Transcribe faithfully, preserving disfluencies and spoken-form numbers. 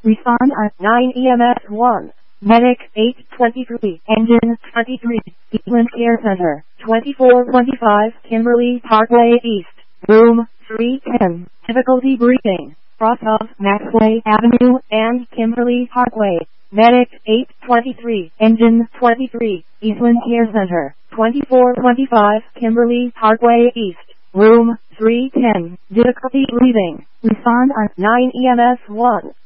Respond on nine E M S one. Medic eight twenty-three, Engine twenty-three, Eastland Care Center, twenty-four twenty-five Kimberly Parkway East, Room three ten. Difficulty breathing. Cross of Maxway Avenue and Kimberly Parkway. Medic eight twenty-three, Engine twenty-three, Eastland Care Center, twenty-four twenty-five Kimberly Parkway East, Room three ten. Difficulty breathing. Respond on nine E M S one.